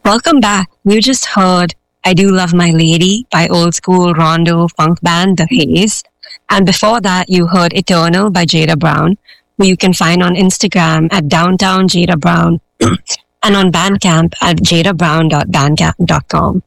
Welcome back. You just heard I Do Love My Lady by old school rondo funk band The Haze. And before that, you heard Eternal by Jada Brown, who you can find on Instagram at Downtown Jada Brown and on Bandcamp at jadabrown.bandcamp.com.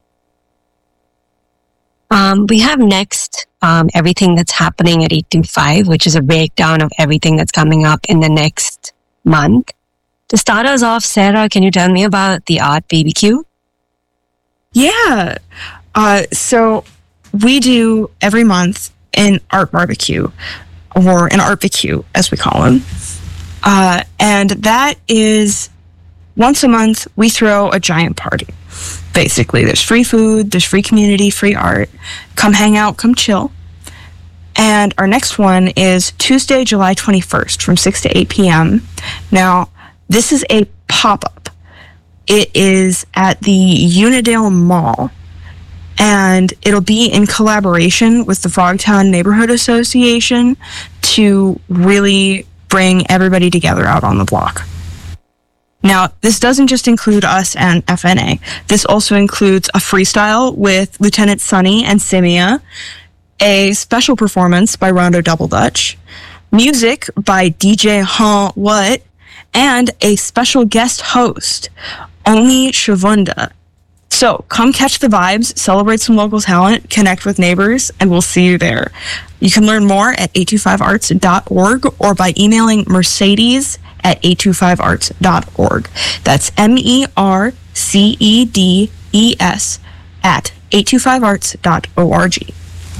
We have next everything that's happening at 825, which is a breakdown of everything that's coming up in the next month. To start us off, Sarah, can you tell me about the Art BBQ? Yeah. So we do every month an art barbecue, or an art barbecue, as we call them. And that is once a month, we throw a giant party. Basically, there's free food, there's free community, free art. Come hang out, come chill. And our next one is Tuesday, July 21st from 6 to 8 p.m. Now, this is a pop-up. It is at the Unidale Mall, and it'll be in collaboration with the Frogtown Neighborhood Association to really bring everybody together out on the block. Now, this doesn't just include us and FNA. This also includes a freestyle with Lieutenant Sunny and Simia, a special performance by Rondo Double Dutch, music by DJ Huh What, and a special guest host, Omi Shavunda. So come catch the vibes, celebrate some local talent, connect with neighbors, and we'll see you there. You can learn more at 825arts.org or by emailing Mercedes at 825arts.org. That's MERCEDES at 825arts.org.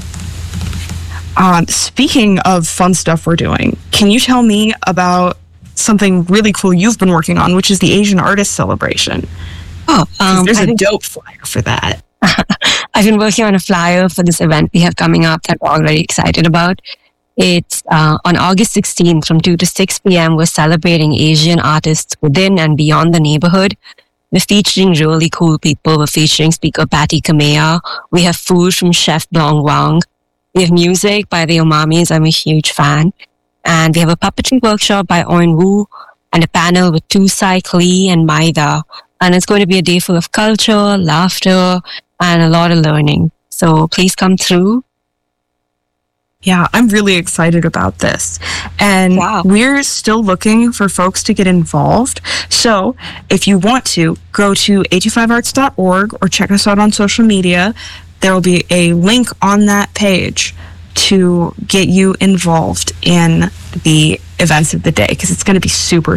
Speaking of fun stuff we're doing, can you tell me about something really cool you've been working on, which is the Asian Artist Celebration? There's a dope flyer for that. I've been working on a flyer for this event we have coming up that we're all very excited about. It's on August 16th from 2 to 6 p.m. We're celebrating Asian artists within and beyond the neighborhood. We're featuring really cool people. We're featuring speaker Patty Kamea. We have food from Chef Blong Wang. We have music by the Omamis. I'm a huge fan. And we have a puppetry workshop by Owen Wu and a panel with Tusai Klee and Maida. And it's going to be a day full of culture, laughter, and a lot of learning. So please come through. Yeah, I'm really excited about this. And we're still looking for folks to get involved. So if you want to, go to 825arts.org or check us out on social media. There will be a link on that page to get you involved in the events of the day, because it's going to be super